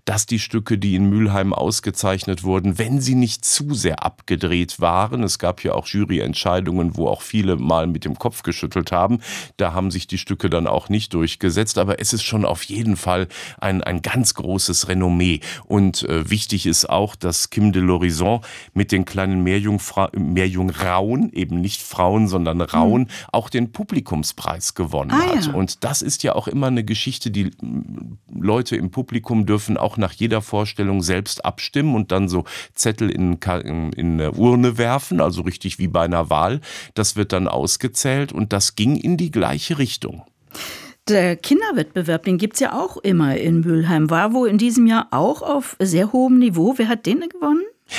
dass die Stücke, die in Mülheim ausgezeichnet wurden, wenn sie nicht zu sehr abgedreht waren, es gab ja auch Juryentscheidungen, wo auch viele mal mit dem Kopf geschüttelt haben, da haben sich die Stücke dann auch nicht durchgesetzt, aber es ist schon auf jeden Fall ein ganz großes Renommee. Und wichtig ist auch, dass Kim de l'Horizon mit den kleinen Meerjungrauen, eben nicht Frauen, sondern Rauen, auch den Publikumspreis gewonnen hat. Ja. Und das ist ja auch immer eine Geschichte, die Leute im Publikum dürfen auch nach jeder Vorstellung selbst abstimmen und dann so Zettel in eine Urne werfen, also richtig wie bei einer Wahl. Das wird dann ausgezählt und das ging in die gleiche Richtung. Der Kinderwettbewerb, den gibt's ja auch immer in Mülheim. War wohl in diesem Jahr auch auf sehr hohem Niveau. Wer hat den gewonnen?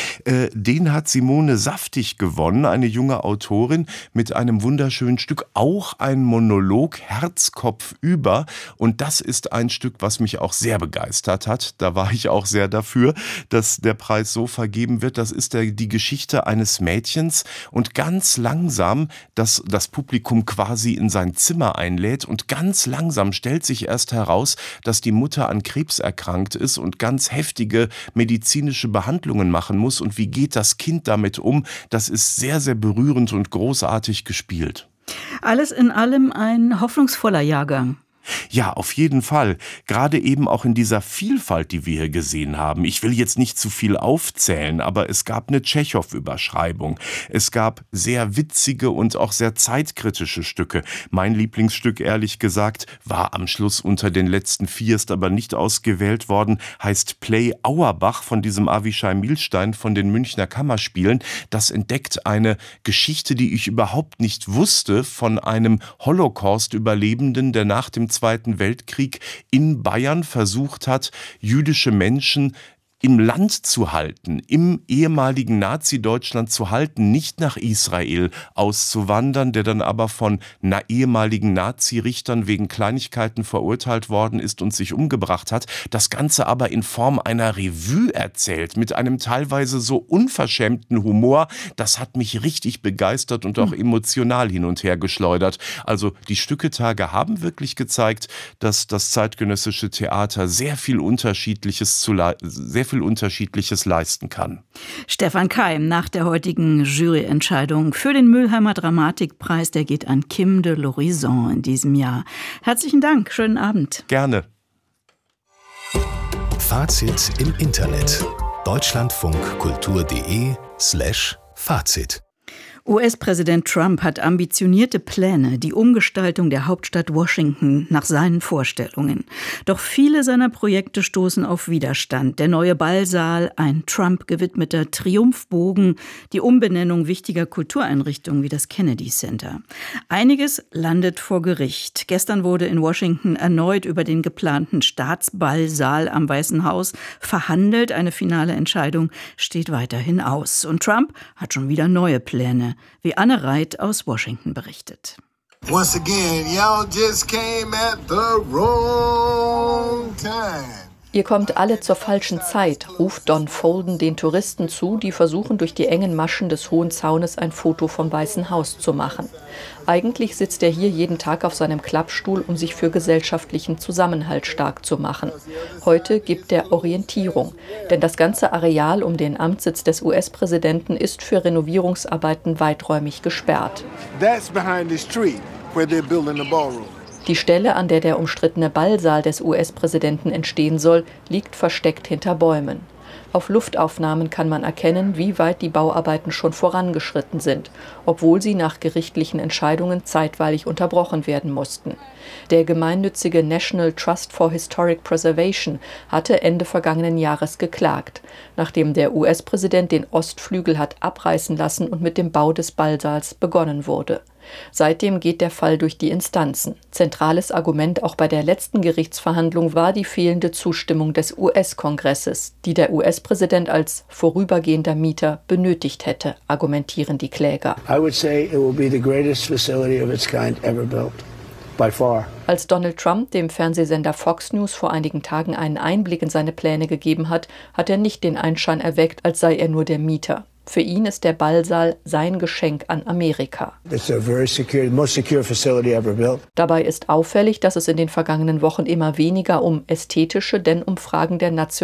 Den hat Simone Saftig gewonnen, eine junge Autorin mit einem wunderschönen Stück, auch ein Monolog, Herzkopf über. Und das ist ein Stück, was mich auch sehr begeistert hat. Da war ich auch sehr dafür, dass der Preis so vergeben wird. Das ist die Geschichte eines Mädchens und ganz langsam das Publikum quasi in sein Zimmer einlädt und ganz langsam stellt sich erst heraus, dass die Mutter an Krebs erkrankt ist und ganz heftige medizinische Behandlungen machen muss und wie geht das Kind damit um, das ist sehr, sehr berührend und großartig gespielt. Alles in allem ein hoffnungsvoller Jahrgang. Ja, auf jeden Fall. Gerade eben auch in dieser Vielfalt, die wir hier gesehen haben. Ich will jetzt nicht zu viel aufzählen, aber es gab eine Tschechow-Überschreibung. Es gab sehr witzige und auch sehr zeitkritische Stücke. Mein Lieblingsstück, ehrlich gesagt, war am Schluss unter den letzten 4, ist aber nicht ausgewählt worden, heißt Play Auerbach von diesem Avichai Milstein von den Münchner Kammerspielen. Das entdeckt eine Geschichte, die ich überhaupt nicht wusste, von einem Holocaust-Überlebenden, der nach dem Zweiten Weltkrieg in Bayern versucht hat, jüdische Menschen im Land zu halten, im ehemaligen Nazi-Deutschland zu halten, nicht nach Israel auszuwandern, der dann aber von ehemaligen Nazi-Richtern wegen Kleinigkeiten verurteilt worden ist und sich umgebracht hat. Das Ganze aber in Form einer Revue erzählt, mit einem teilweise so unverschämten Humor. Das hat mich richtig begeistert und auch emotional hin und her geschleudert. Also die Stücketage haben wirklich gezeigt, dass das zeitgenössische Theater sehr viel Unterschiedliches leisten kann. Stefan Keim nach der heutigen Juryentscheidung für den Mülheimer Dramatikpreis, der geht an Kim de l'Horizon in diesem Jahr. Herzlichen Dank, schönen Abend. Gerne. Fazit im Internet. deutschlandfunkkultur.de/Fazit. US-Präsident Trump hat ambitionierte Pläne, die Umgestaltung der Hauptstadt Washington nach seinen Vorstellungen. Doch viele seiner Projekte stoßen auf Widerstand. Der neue Ballsaal, ein Trump gewidmeter Triumphbogen, die Umbenennung wichtiger Kultureinrichtungen wie das Kennedy Center. Einiges landet vor Gericht. Gestern wurde in Washington erneut über den geplanten Staatsballsaal am Weißen Haus verhandelt. Eine finale Entscheidung steht weiterhin aus. Und Trump hat schon wieder neue Pläne, wie Anne Reit aus Washington berichtet. Once again, y'all just came at the wrong time. Ihr kommt alle zur falschen Zeit, ruft Don Folden den Touristen zu, die versuchen, durch die engen Maschen des Hohen Zaunes ein Foto vom Weißen Haus zu machen. Eigentlich sitzt er hier jeden Tag auf seinem Klappstuhl, um sich für gesellschaftlichen Zusammenhalt stark zu machen. Heute gibt er Orientierung, denn das ganze Areal um den Amtssitz des US-Präsidenten ist für Renovierungsarbeiten weiträumig gesperrt. That's behind this tree where they're building the ballroom. Die Stelle, an der der umstrittene Ballsaal des US-Präsidenten entstehen soll, liegt versteckt hinter Bäumen. Auf Luftaufnahmen kann man erkennen, wie weit die Bauarbeiten schon vorangeschritten sind, obwohl sie nach gerichtlichen Entscheidungen zeitweilig unterbrochen werden mussten. Der gemeinnützige National Trust for Historic Preservation hatte Ende vergangenen Jahres geklagt, nachdem der US-Präsident den Ostflügel hat abreißen lassen und mit dem Bau des Ballsaals begonnen wurde. Seitdem geht der Fall durch die Instanzen. Zentrales Argument auch bei der letzten Gerichtsverhandlung war die fehlende Zustimmung des US-Kongresses, die der US-Präsident als vorübergehender Mieter benötigt hätte, argumentieren die Kläger. I would say it will be the greatest facility of its kind ever built. By far. Als Donald Trump dem Fernsehsender Fox News vor einigen Tagen einen Einblick in seine Pläne gegeben hat, hat er nicht den Anschein erweckt, als sei er nur der Mieter. Für ihn ist der Ballsaal sein Geschenk an Amerika. It's a very secure, most secure facility ever built. Dabei ist auffällig, dass es in den vergangenen Wochen immer weniger um ästhetische, denn um Fragen der nationalen